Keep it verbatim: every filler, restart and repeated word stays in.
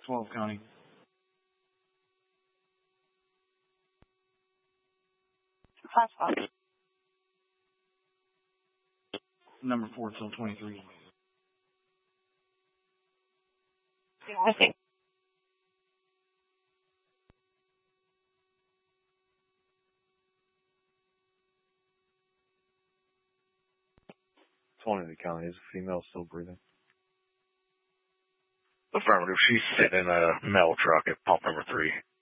twelve County. Five five. Number four till twenty-three. Yeah, I think. twenty the county. Is the female still breathing? Affirmative. She's sitting in a mail truck at pump number three.